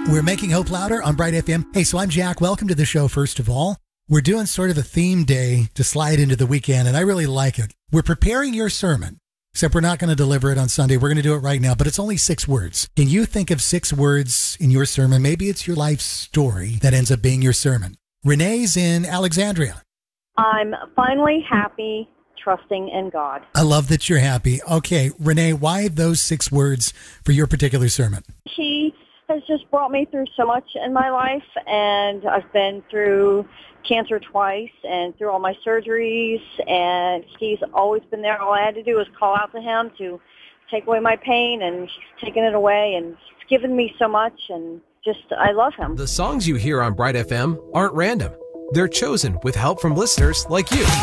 We're making hope louder on Bright FM. Hey, so I'm Jack. Welcome to the show, first of all. We're doing sort of a theme day to slide into the weekend, and I really like it. We're preparing your sermon, except we're not going to deliver it on Sunday. We're going to do it right now, but it's only 6 words. Can you think of 6 words in your sermon? Maybe it's your life story that ends up being your sermon. Renee's in Alexandria. I'm finally happy, trusting in God. I love that you're happy. Okay, Renee, why those 6 words for your particular sermon? He has just brought me through so much in my life, and I've been through cancer twice and through all my surgeries, and he's always been there. All I had to do was call out to him to take away my pain, and he's taken it away, and he's given me so much, and just, I love him. The songs you hear on Bright FM aren't random. They're chosen with help from listeners like you.